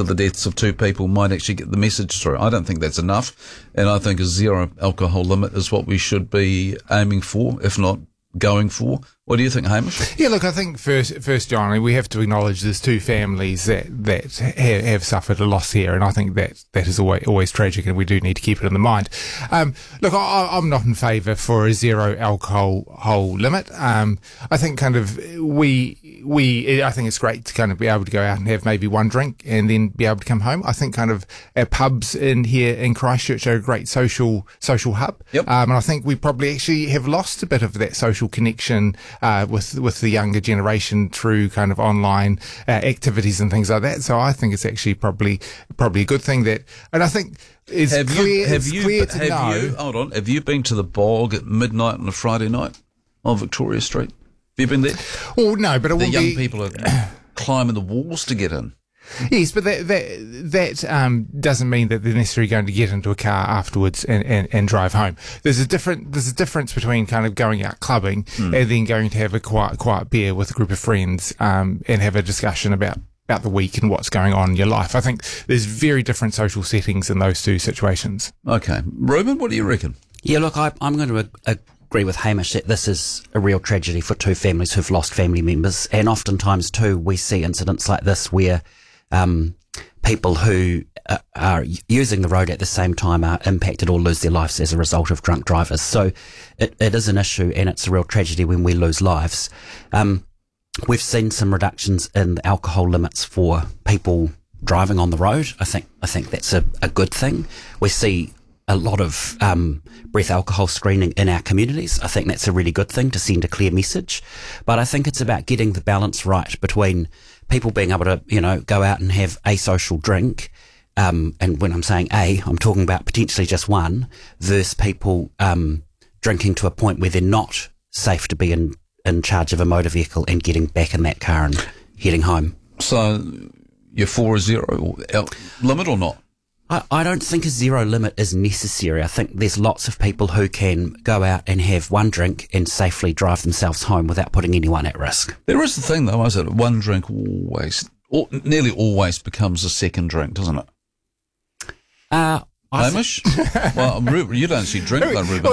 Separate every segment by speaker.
Speaker 1: to the deaths of 2 people might actually get the message through. I don't think that's enough, and I think a zero alcohol limit is what we should be aiming for, if not going for. What do you think, Hamish?
Speaker 2: Yeah, look, I think first, John, we have to acknowledge there's 2 families that have suffered a loss here, and I think that is always tragic, and we do need to keep it in the mind. Look, I'm not in favour for a zero alcohol limit. I think kind of I think it's great to kind of be able to go out and have maybe one drink and then be able to come home. I think kind of our pubs here in Christchurch are a great social hub.
Speaker 1: Yep.
Speaker 2: And I think we probably actually have lost a bit of that social connection with the younger generation through kind of online activities and things like that. So I think it's actually probably a good thing that, and I think it's clear to know.
Speaker 1: Hold on. Have you been to the bog at midnight on a Friday night on Victoria Street? Have you been there?
Speaker 2: Oh no, but
Speaker 1: the young people are climbing the walls to get in.
Speaker 2: Yes, but that doesn't mean that they're necessarily going to get into a car afterwards and drive home. There's a difference between kind of going out clubbing and then going to have a quiet beer with a group of friends and have a discussion about the week and what's going on in your life. I think there's very different social settings in those 2 situations.
Speaker 1: Okay. Ruben, what do you reckon?
Speaker 3: Yeah, look, I'm going to agree with Hamish that this is a real tragedy for 2 families who've lost family members, and oftentimes too we see incidents like this where people who are using the road at the same time are impacted or lose their lives as a result of drunk drivers. So it is an issue, and it's a real tragedy when we lose lives. We've seen some reductions in the alcohol limits for people driving on the road. I think that's a good thing. We see a lot of breath alcohol screening in our communities. I think that's a really good thing to send a clear message. But I think it's about getting the balance right between people being able to, go out and have a social drink. And when I'm saying I'm talking about potentially just one, versus people drinking to a point where they're not safe to be in charge of a motor vehicle and getting back in that car and heading home.
Speaker 1: So you're for a zero limit or not?
Speaker 3: I don't think a zero limit is necessary. I think there's lots of people who can go out and have one drink and safely drive themselves home without putting anyone at risk.
Speaker 1: There is the thing, though, is that one drink nearly always becomes a second drink, doesn't it? Hamish? Well, you don't see drink though, Ruben, do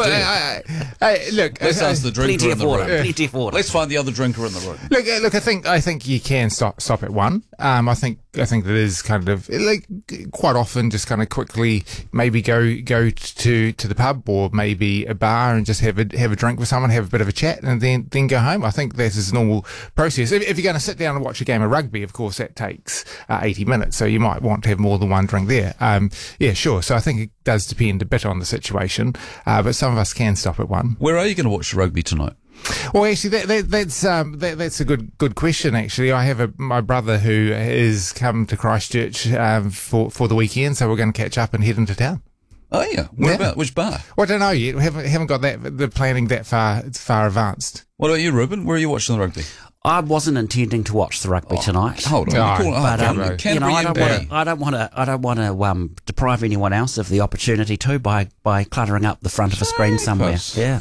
Speaker 1: you?
Speaker 2: Look,
Speaker 1: let's ask the drinker in the room.
Speaker 3: Plenty of water.
Speaker 1: Let's find the other drinker in the room.
Speaker 2: Look. I think you can stop at one. I think that is kind of like quite often just kind of quickly maybe go to the pub or maybe a bar and just have a drink with someone, have a bit of a chat, and then go home. I think that is a normal process. If you're going to sit down and watch a game of rugby, of course that takes 80 minutes, so you might want to have more than one drink there. Yeah, sure. So I think it does depend a bit on the situation, but some of us can stop at one.
Speaker 1: Where are you going to watch the rugby tonight?
Speaker 2: Well, actually, that's a good question. Actually, I have my brother who has come to Christchurch for the weekend, so we're going to catch up and head into town.
Speaker 1: Oh yeah, where about? Which bar?
Speaker 2: Well, I don't know yet. We haven't got the planning that far advanced.
Speaker 1: What about you, Ruben? Where are you watching the rugby?
Speaker 3: I wasn't intending to watch the rugby tonight.
Speaker 1: Hold on,
Speaker 3: I don't want to deprive anyone else of the opportunity to by cluttering up the front of a screen somewhere. Yeah.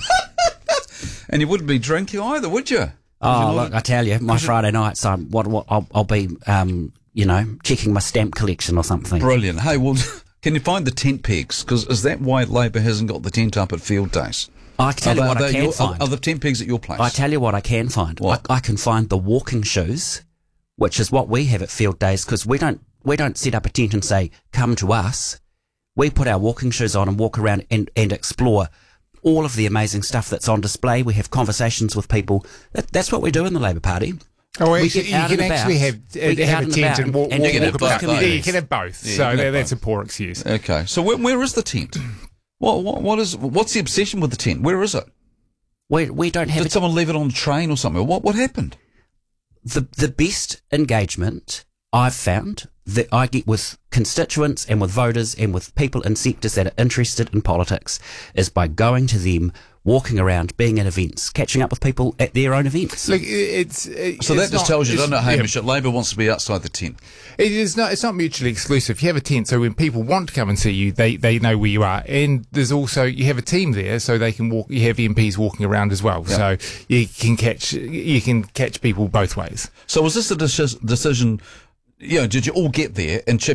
Speaker 1: And you wouldn't be drinking either, would you?
Speaker 3: Oh, look, I tell you, my Friday nights, I'll be, checking my stamp collection or something.
Speaker 1: Brilliant. Hey, well, can you find the tent pegs? Because is that why Labor hasn't got the tent up at Field Days?
Speaker 3: I tell you what I can find.
Speaker 1: Are the tent pegs at your place?
Speaker 3: I tell you what I can find. I can find the walking shoes, which is what we have at Field Days, because we don't set up a tent and say, come to us. We put our walking shoes on and walk around and explore all of the amazing stuff that's on display. We have conversations with people. That's what we do in the Labor Party.
Speaker 2: Oh, actually, you can actually have a tent and walk about. Yeah, you can have both.
Speaker 1: Yeah,
Speaker 2: so that's a poor excuse.
Speaker 1: Okay, so where is the tent? What's the obsession with the tent? Where is it?
Speaker 3: We don't have.
Speaker 1: Did someone leave it on the train or something? What happened?
Speaker 3: The best engagement I've found that I get with constituents and with voters and with people in sectors that are interested in politics is by going to them, walking around, being at events, catching up with people at their own events.
Speaker 2: Look,
Speaker 1: so that just tells you, doesn't it, Hamish, that Labor wants to be outside the tent?
Speaker 2: It is not. It's not mutually exclusive. You have a tent, so when people want to come and see you, they know where you are. And there's also, you have a team there, so they can walk. You have MPs walking around as well, so you can catch people both ways.
Speaker 1: So was this a decision? Did you all get there and chip